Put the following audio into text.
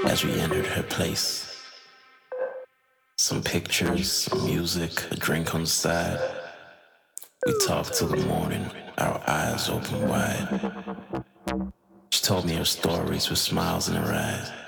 as we entered her place. Some pictures, some music, a drink on the side. We talked till the morning, our eyes open wide. She told me her stories with smiles in her eyes.